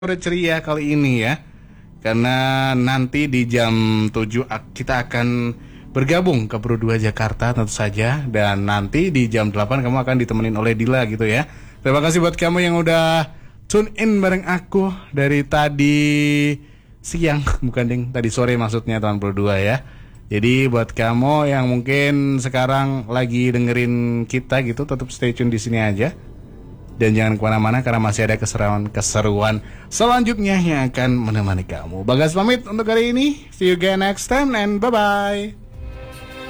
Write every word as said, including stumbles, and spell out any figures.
Udah ceria kali ini ya. Karena nanti di jam tujuh ak- kita akan bergabung ke Pro dua Jakarta tentu saja. Dan nanti di jam delapan kamu akan ditemenin oleh Dila gitu ya. Terima kasih buat kamu yang udah tune in bareng aku dari tadi siang, bukan ding, tadi sore maksudnya tahun Pro dua ya. Jadi buat kamu yang mungkin sekarang lagi dengerin kita gitu, tetap stay tune di sini aja. Dan jangan kemana-mana karena masih ada keseruan-keseruan selanjutnya yang akan menemani kamu. Bagas pamit untuk hari ini. See you again next time and bye-bye.